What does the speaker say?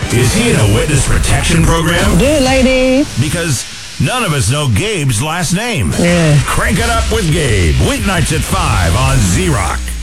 Is he in a witness protection program? Do it, lady. Because none of us know Gabe's last name. Yeah. Crank it up with Gabe. Weeknights at 5 on Z-Rock.